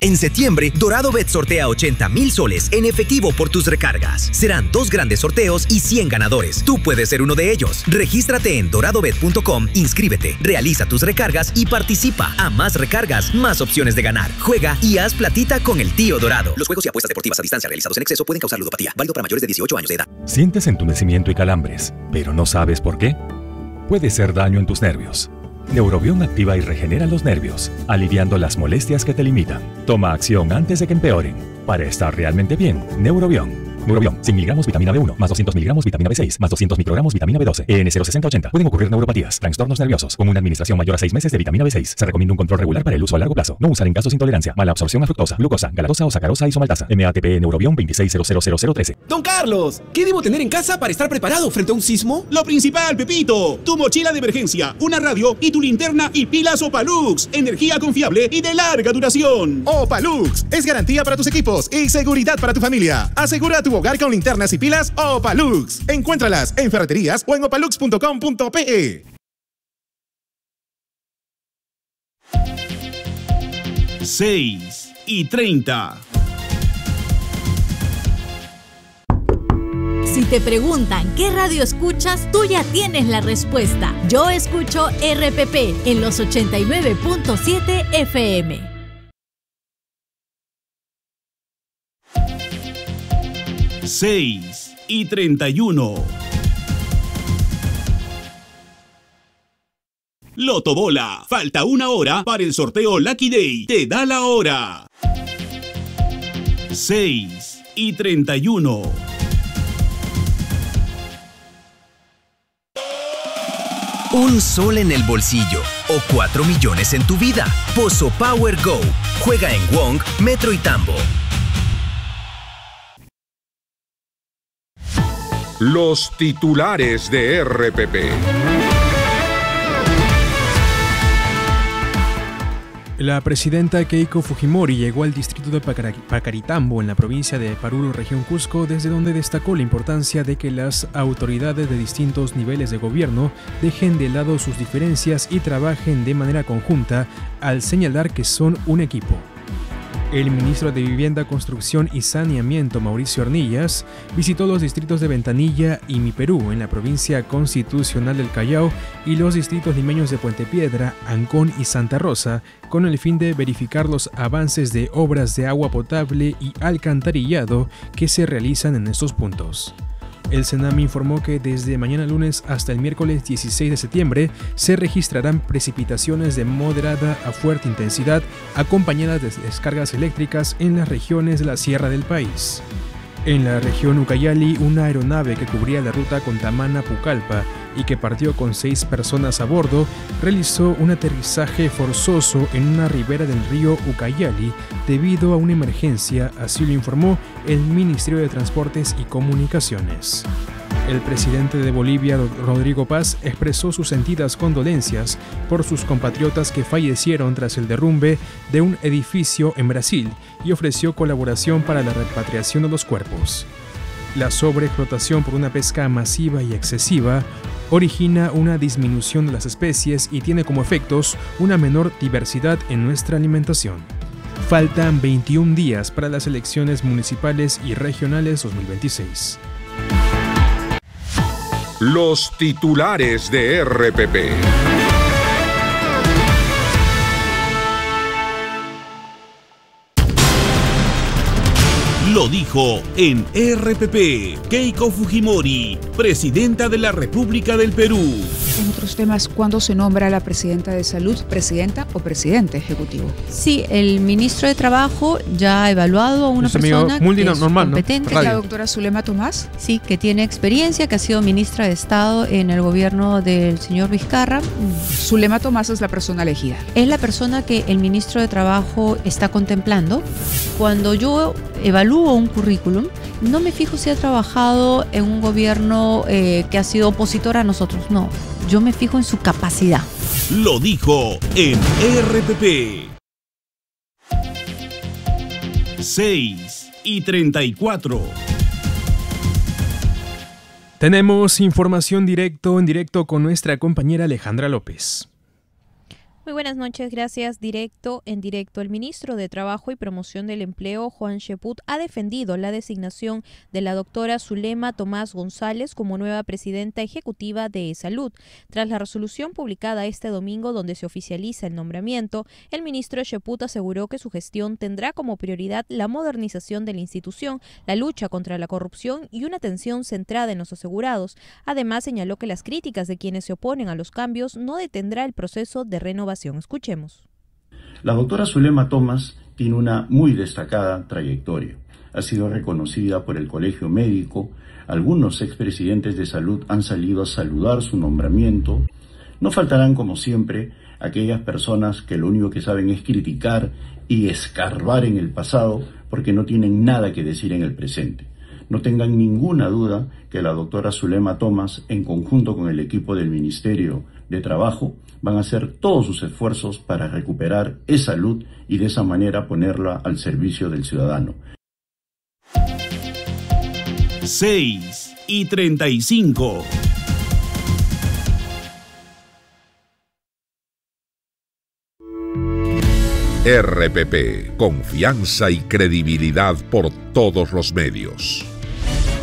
En septiembre, DoradoBet sortea 80,000 soles en efectivo por tus recargas. Serán 2 grandes sorteos y 100 ganadores. Tú puedes ser uno de ellos. Regístrate en doradobet.com, inscríbete, realiza tus recargas y participa. A más recargas, más opciones de ganar. Juega y haz platita con el tío Dorado. Los juegos y apuestas deportivas a distancia realizados en exceso pueden causar ludopatía. Válido para mayores de 18 años de edad. ¿Sientes entumecimiento y calambres, pero no sabes por qué? Puede ser daño en tus nervios. Neurobión activa y regenera los nervios, aliviando las molestias que te limitan. Toma acción antes de que empeoren. Para estar realmente bien, Neurobión. Neurobión, 100 miligramos vitamina B1, más 200 miligramos vitamina B6, más 200 microgramos vitamina B12, EN06080. Pueden ocurrir neuropatías, trastornos nerviosos, con una administración mayor a 6 meses de vitamina B6. Se recomienda un control regular para el uso a largo plazo. No usar en casos de intolerancia, mala absorción a fructosa, glucosa, galactosa o sacarosa isomaltasa. MATP Neurobión 26000013. Don Carlos, ¿qué debo tener en casa para estar preparado frente a un sismo? Lo principal, Pepito, tu mochila de emergencia, una radio y tu linterna y pilas Opalux. Energía confiable y de larga duración. Opalux es garantía para tus equipos y seguridad para tu familia. Asegura tu hogar con linternas y pilas Opalux. Encuéntralas en ferreterías o en opalux.com.pe. 6:30. Si te preguntan qué radio escuchas, tú ya tienes la respuesta. Yo escucho RPP en los 89.7 FM. 6:31. Loto Bola. Falta una hora para el sorteo Lucky Day. Te da la hora. 6:31. Un sol en el bolsillo o 4 millones en tu vida. Pozo Power Go. Juega en Wong, Metro y Tambo. Los titulares de RPP. La presidenta Keiko Fujimori llegó al distrito de Pacaritambo, en la provincia de Paruro, región Cusco, desde donde destacó la importancia de que las autoridades de distintos niveles de gobierno dejen de lado sus diferencias y trabajen de manera conjunta, al señalar que son un equipo. El ministro de Vivienda, Construcción y Saneamiento, Mauricio Arnillas, visitó los distritos de Ventanilla y Mi Perú, en la provincia constitucional del Callao, y los distritos limeños de Puente Piedra, Ancón y Santa Rosa, con el fin de verificar los avances de obras de agua potable y alcantarillado que se realizan en estos puntos. El Senami informó que desde mañana lunes hasta el miércoles 16 de septiembre se registrarán precipitaciones de moderada a fuerte intensidad acompañadas de descargas eléctricas en las regiones de la sierra del país. En la región Ucayali, una aeronave que cubría la ruta Contamana-Pucallpa y que partió con 6 personas a bordo, realizó un aterrizaje forzoso en una ribera del río Ucayali debido a una emergencia, así lo informó el Ministerio de Transportes y Comunicaciones. El presidente de Bolivia, Rodrigo Paz, expresó sus sentidas condolencias por sus compatriotas que fallecieron tras el derrumbe de un edificio en Brasil y ofreció colaboración para la repatriación de los cuerpos. La sobreexplotación por una pesca masiva y excesiva origina una disminución de las especies y tiene como efectos una menor diversidad en nuestra alimentación. Faltan 21 días para las elecciones municipales y regionales 2026. Los titulares de RPP. Lo dijo en RPP Keiko Fujimori, presidenta de la República del Perú. En otros temas, ¿cuándo se nombra a la presidenta de Salud, presidenta o presidente ejecutivo? Sí, el ministro de Trabajo ya ha evaluado a una persona que es competente. ¿La doctora Zulema Tomás? Sí, que tiene experiencia, que ha sido ministra de Estado en el gobierno del señor Vizcarra. Zulema Tomás es la persona elegida. Es la persona que el ministro de Trabajo está contemplando. Cuando yo evalúo un currículum, no me fijo si ha trabajado en un gobierno que ha sido opositor a nosotros, no. Yo me fijo en su capacidad. Lo dijo en RPP. 6:34. Tenemos información en directo con nuestra compañera Alejandra López. Muy buenas noches, gracias. En directo. El ministro de Trabajo y Promoción del Empleo, Juan Cheput, ha defendido la designación de la doctora Zulema Tomás González como nueva presidenta ejecutiva de Salud. Tras la resolución publicada este domingo donde se oficializa el nombramiento, el ministro Cheput aseguró que su gestión tendrá como prioridad la modernización de la institución, la lucha contra la corrupción y una atención centrada en los asegurados. Además, señaló que las críticas de quienes se oponen a los cambios no detendrá el proceso de renovación. Escuchemos. La doctora Zulema Tomás tiene una muy destacada trayectoria. Ha sido reconocida por el Colegio Médico. Algunos expresidentes de salud han salido a saludar su nombramiento. No faltarán, como siempre, aquellas personas que lo único que saben es criticar y escarbar en el pasado porque no tienen nada que decir en el presente. No tengan ninguna duda que la doctora Zulema Tomás, en conjunto con el equipo del Ministerio de Trabajo, van a hacer todos sus esfuerzos para recuperar esa salud y de esa manera ponerla al servicio del ciudadano. 6:35. RPP, confianza y credibilidad por todos los medios.